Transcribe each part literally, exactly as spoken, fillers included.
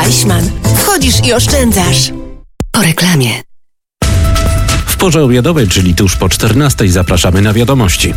Deichmann. Wchodzisz i oszczędzasz. Po reklamie. W porze obiadowej, czyli tuż po czternastej, zapraszamy na wiadomości.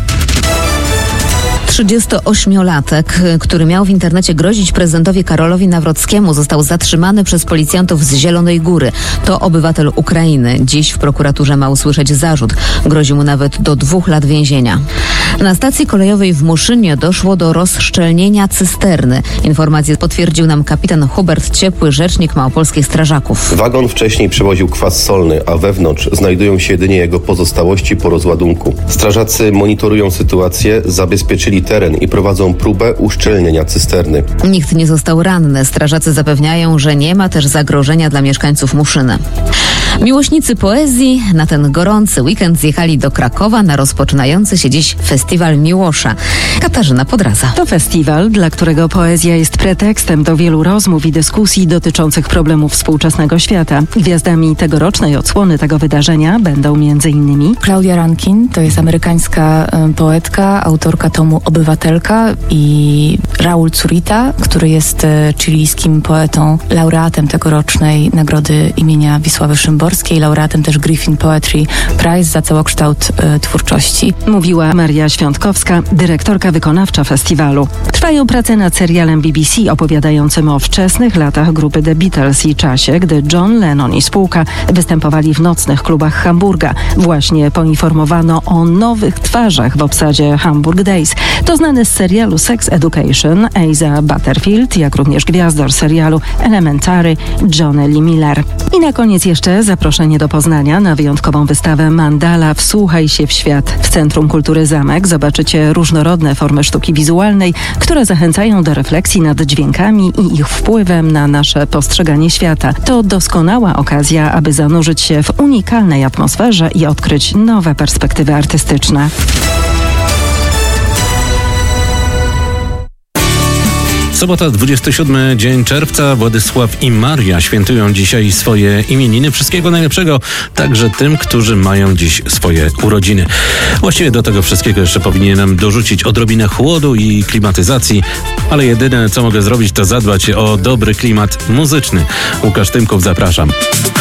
trzydziestoośmiolatek, który miał w internecie grozić prezydentowi Karolowi Nawrockiemu, został zatrzymany przez policjantów z Zielonej Góry. To obywatel Ukrainy. Dziś w prokuraturze ma usłyszeć zarzut. Grozi mu nawet do dwóch lat więzienia. Na stacji kolejowej w Muszynie doszło do rozszczelnienia cysterny. Informację potwierdził nam kapitan Hubert Ciepły, rzecznik małopolskich strażaków. Wagon wcześniej przewoził kwas solny, a wewnątrz znajdują się jedynie jego pozostałości po rozładunku. Strażacy monitorują sytuację, zabezpieczyli teren i prowadzą próbę uszczelnienia cysterny. Nikt nie został ranny. Strażacy zapewniają, że nie ma też zagrożenia dla mieszkańców Muszyny. Miłośnicy poezji na ten gorący weekend zjechali do Krakowa na rozpoczynający się dziś Festiwal Miłosza. Katarzyna Podraza. To festiwal, dla którego poezja jest pretekstem do wielu rozmów i dyskusji dotyczących problemów współczesnego świata. Gwiazdami tegorocznej odsłony tego wydarzenia będą między innymi Claudia Rankine, to jest amerykańska poetka, autorka tomu Obywatelka, i Raul Zurita, który jest chilijskim poetą, laureatem tegorocznej nagrody imienia Wisławy Szymborskiej, laureatem też Griffin Poetry Prize za całokształt y, twórczości. Mówiła Maria Świątkowska, dyrektorka wykonawcza festiwalu. Trwają prace nad serialem B B C opowiadającym o wczesnych latach grupy The Beatles i czasie, gdy John Lennon i spółka występowali w nocnych klubach Hamburga. Właśnie poinformowano o nowych twarzach w obsadzie Hamburg Days. To znany z serialu Sex Education Asa Butterfield, jak również gwiazdor serialu Elementary Johnny Lee Miller. I na koniec jeszcze zaproszenie do Poznania na wyjątkową wystawę Mandala Wsłuchaj się w świat. W Centrum Kultury Zamek zobaczycie różnorodne formy sztuki wizualnej, które zachęcają do refleksji nad dźwiękami i ich wpływem na nasze postrzeganie świata. To doskonała okazja, aby zanurzyć się w unikalnej atmosferze i odkryć nowe perspektywy artystyczne. Sobota, dwudziesty siódmy dzień czerwca. Władysław i Maria świętują dzisiaj swoje imieniny. Wszystkiego najlepszego także tym, którzy mają dziś swoje urodziny. Właściwie do tego wszystkiego jeszcze powinienem dorzucić odrobinę chłodu i klimatyzacji, ale jedyne co mogę zrobić, to zadbać o dobry klimat muzyczny. Łukasz Tymków, zapraszam.